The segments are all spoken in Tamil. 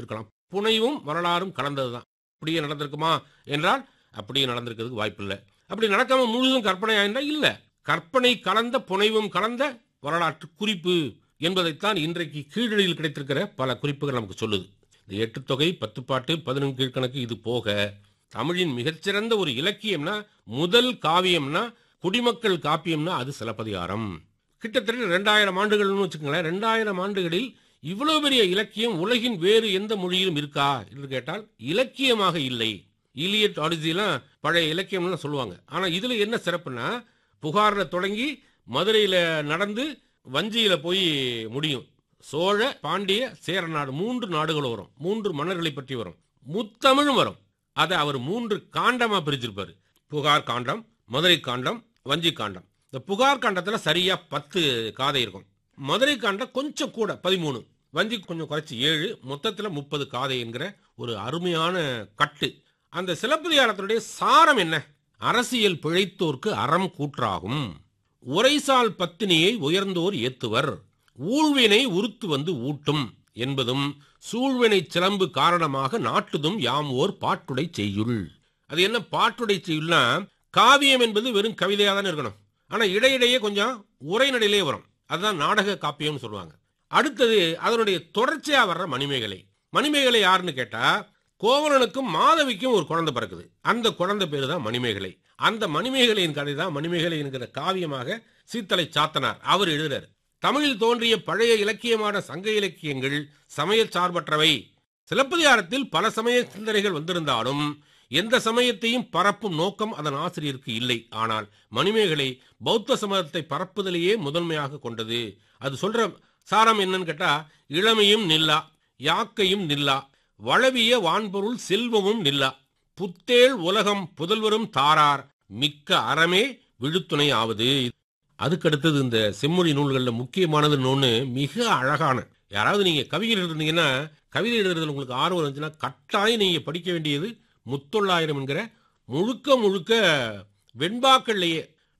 இருக்கலாம். புனைவும் வரலாறும் கலந்ததுதான். அப்படியே நடந்திருக்குமா என்றால் அப்படியே நடந்திருக்கிறதுக்கு வாய்ப்பில்லை. அப்படி நடக்காம முழுதும் கற்பனை ஆயிருந்தா இல்ல. கற்பனை கலந்த புனைவும் கலந்த வரலாற்று குறிப்பு என்பதைத்தான் இன்றைக்கு கீழடியில் கிடைத்திருக்கிற பல குறிப்புகள் நமக்கு சொல்லுது. இந்த 8 தொகை, 10 பாட்டு, 11 கீழ்கணக்கு இது போக தமிழின் மிகச்சிறந்த ஒரு இலக்கியம்னா, முதல் காவியம்னா, குடிமக்கள் காப்பியம்னா அது சிலப்பதிகாரம். கிட்டத்தட்ட 2000 ஆண்டுகள்னு வச்சுக்கோங்களேன். 2000 ஆண்டுகளில் இவ்வளவு பெரிய இலக்கியம் உலகின் வேறு எந்த மொழியிலும் இருக்கா என்று கேட்டால் இலக்கியமாக இல்லை. இலியட், ஆடிசிலாம் பழைய இலக்கியம்னு சொல்லுவாங்க. ஆனா இதுல என்ன சிறப்புனா, புகார்ல தொடங்கி மதுரையில நடந்து வஞ்சியில போய் முடியும். சோழ, பாண்டிய, சேர நாடு 3 நாடுகள் வரும். 3 மன்னர்களை பற்றி வரும். முத்தமிழும் வரும். அதை அவர் 3 காண்டமா பிரிச்சிருப்பாரு. புகார் காண்டம், மதுரை காண்டம், வஞ்சி காண்டம். இந்த புகார் காண்டத்துல சரியா 10 காதை இருக்கும். மதுரை காண்டம் கொஞ்சம் கூட 13, வஞ்சி கொஞ்சம் குறைச்சி 7, மொத்தத்துல 30 காதை என்கிற ஒரு அருமையான கட்டு. அந்த சிலப்பதிகாரத்தினுடைய சாரம் என்ன? அரசியல் பிழைத்தோர்க்கு அறம் கூற்றாகும், உரைசால் பத்தினியை உயர்ந்தோர் ஏத்துவர், ஊழ்வினை உறுத்து வந்து ஊட்டும் என்பதும், சூழ்வினை சிலம்பு காரணமாக நாட்டுதும் யாம் ஓர் பாட்டுடை செய்யுள். அது என்ன பாட்டுடை செய்யுள்னா, காவியம் என்பது வெறும் கவிதையாக தானே இருக்கணும். ஆனா இடையிடையே கொஞ்சம் உரைநடையிலே வரும். அதுதான் நாடக காப்பியம்னு சொல்லுவாங்க. அடுத்தது அதனுடைய தொடர்ச்சியா வர்ற மணிமேகலை. மணிமேகலை யாருன்னு கேட்டா, கோவலனுக்கும் மாதவிக்கும் ஒரு குழந்தை பிறக்குது. அந்த குழந்தை பேரு தான் மணிமேகலை. அந்த மணிமேகலையின் கதை தான் மணிமேகலை என்கிற காவியமாக சீத்தலை சாத்தனார் அவர் எழுதுறார். தமிழில் தோன்றிய பழைய இலக்கியமான சங்க இலக்கியங்கள் சமய சார்பற்றவை. சிலப்பதிகாரத்தில் பல சமய சிந்தனைகள் வந்திருந்தாலும் எந்த சமயத்தையும் பரப்பும் நோக்கம் அதன் ஆசிரியருக்கு இல்லை. ஆனால் மணிமேகலை பௌத்த சமயத்தை பரப்புதலையே முதன்மையாக கொண்டது. அது சொல்ற சாரம் என்னன்னு கேட்டா, இளமையும் நில்லா, யாக்கையும் நில்லா, வளவிய வான்பொருள் செல்வமும் நில்லா, புத்தேள் உலகம் புதல்வரும் தாரார், மிக்க அறமே விழுத்துணை ஆவது. அதுக்கடுத்தது இந்த செம்மொழி நூல்களில் முக்கியமானதுன்னு ஒன்று, மிக அழகான, யாராவது நீங்க கவிதை எழுதுனீங்கன்னா, கவிதை எழுதுறதுல உங்களுக்கு ஆர்வம் இருந்துச்சுன்னா கட்டாயம் நீங்க படிக்க வேண்டியது முத்தொள்ளாயிரம் என்கிற முழுக்க முழுக்க வெண்பாக்கள்லையே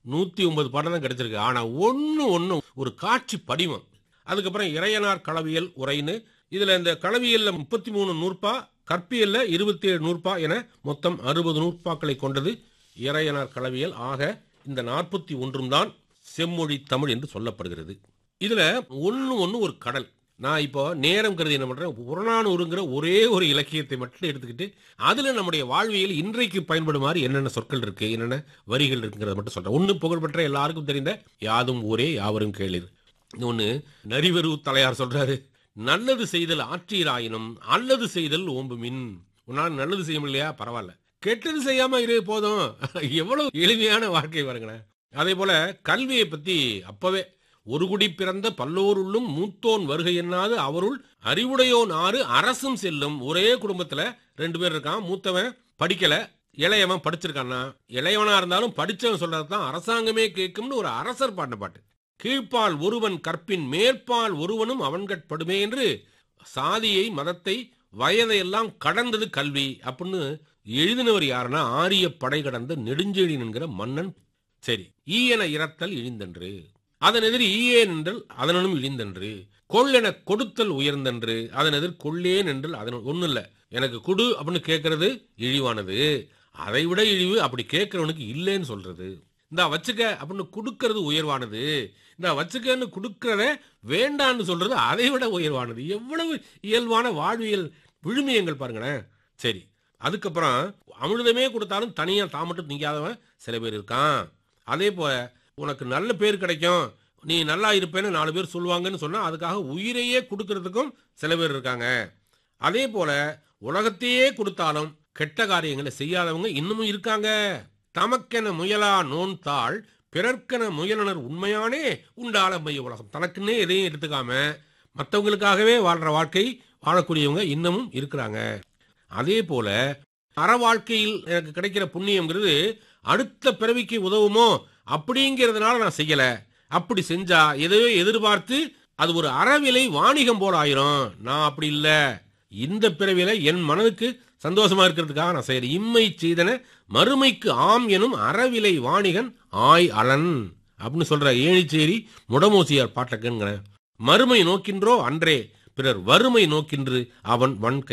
109 பாடம் தான் கிடைச்சிருக்கு. ஆனா ஒன்னு ஒரு காட்சி படிவம். அதுக்கப்புறம் இறையனார் களவியல் உரைன்னு, இதுல இந்த களவியல்ல 33 நூற்பா, கற்பியல்ல 27 நூற்பா என மொத்தம் 60 நூற்பாக்களை கொண்டது இறையனார் களவியல். ஆக இந்த 41 தான் செம்மொழி தமிழ் என்று சொல்லப்படுகிறது. இதுல ஒன்னு ஒரு கடல். நான் இப்போ நேரம் கருதி என்ன பண்றேன், புறநானூறுங்கிற ஒரே ஒரு இலக்கியத்தை மட்டும் எடுத்துக்கிட்டு அதுல நம்முடைய வாழ்வியல் இன்றைக்கு பயன்படுமாறு என்னென்ன சொற்கள் இருக்கு, என்னென்ன வரிகள் இருக்குங்கிறத மட்டும் சொல்றேன். ஒன்னு புகழ்பெற்ற எல்லாருக்கும் தெரிந்த யாதும் ஊரே யாவரும் கேளீர். இன்னொன்னு நரிவரு தலையார் சொல்றாரு, நல்லது செய்தல் ஆற்றீராயினும் அல்லது செய்தல் ஓம்புமின். உன்னால் நல்லது செய்ய முடியலையா, பரவாயில்ல, கெட்டது செய்யாம இரு போதும். எவ்வளவு எளிமையான வாழ்க்கை பாருங்களேன். அதே போல கல்வியை பத்தி அப்பவே, ஒரு குடி பிறந்த பல்லோருள்ளும் மூத்தோன் வருகை என்னாது அவருள் அறிவுடையோன் ஆறு அரசும் செல்லும். ஒரே குடும்பத்துல 2 பேர் இருக்கான். மூத்தவன் படிக்கல, இளையவன் படிச்சிருக்கான்னா, இளையவனா இருந்தாலும் படிச்சவன் சொல்றதுதான் அரசாங்கமே கேட்கும்னு ஒரு அரசர் பாடின பாட்டு. கீழ்ப்பால் ஒருவன் கற்பின் மேற்பால் ஒருவனும் அவன்கட்படுமே என்று சாதியை, மதத்தை, வயதையெல்லாம் கடந்தது கல்வி அப்படின்னு எழுதினவர் யாருன்னா, ஆரிய படை கடந்த நெடுஞ்செழியன் என்கிற மன்னன். சரி, ஈயன இறத்தல் இழிந்தன்று, அதன் எதிர் ஈயேன் என்றல் அதனும் இழிந்தன்று, கொள்ளென கொடுத்தல் உயர்ந்தன்று, அதன் எதிர் கொள்ளேன் என்றல் அதன் ஒன்னும் இல்ல. எனக்கு குடு அப்படின்னு கேட்கறது இழிவானது, அதை விட இழிவு அப்படி கேட்கிறவனுக்கு இல்லைன்னு சொல்றது. இந்த வச்சுக்க அப்படின்னு கொடுக்கறது உயர்வானது, இந்த வச்சுக்கன்னு கொடுக்கறத வேண்டான்னு சொல்றது அதை விட உயர்வானது. எவ்வளவு இயல்பான வாழ்வியல் விழுமியங்கள் பாருங்களேன். சரி, அதுக்கப்புறம் அமிர்தமே கொடுத்தாலும் தனியா தான் மட்டும் திங்காதவன் சில பேர் இருக்கான். அதே போல உனக்கு நல்ல பேர் கிடைக்கும், நீ நல்லா இருப்பேன்னு 4 பேர் சொல்லுவாங்கன்னு சொன்னா அதுக்காக உயிரையே கொடுக்கறதுக்கும் சில பேர் இருக்காங்க. அதே போல உலகத்தையே கொடுத்தாலும் கெட்ட காரியங்களை செய்யாதவங்க இன்னமும் இருக்காங்க. தமக்கென முயலா நோன் தாள் பிறர்க்கென முயலனர் உண்மையானே உண்டாள மைய உலகம். தனக்குன்னே எதையும் எடுத்துக்காம மற்றவங்களுக்காகவே வாழ்ற வாழ்க்கை வாழக்கூடியவங்க இன்னமும் இருக்கிறாங்க. அதே போல அற வாழ்க்கையில் எனக்கு கிடைக்கிற புண்ணியம்ங்கிறது அடுத்த பிறவிக்கு உதவுமோ அப்படிங்கிறதுனால நான் செய்யல. அப்படி செஞ்சா எதையோ எதிர்பார்த்து அது ஒரு அறவிலை வாணிகம் போல ஆயிரும். நான் அப்படி இல்ல, இந்த பிறவில என் மனதுக்கு சந்தோஷமா இருக்கிறதுக்காக நான் செய்யறேன். இம்மை செய்தன மறுமைக்கு ஆம் எனும் அறவிலை வாணிகன் ஆய் அலன் அப்படின்னு சொல்ற ஏழிச்சேரி முடமோசியார் பாட்டக்கன். மறுமை நோக்கின்றோ அன்றே பிறர் வறுமை நோக்கின்று அவன் வன்கை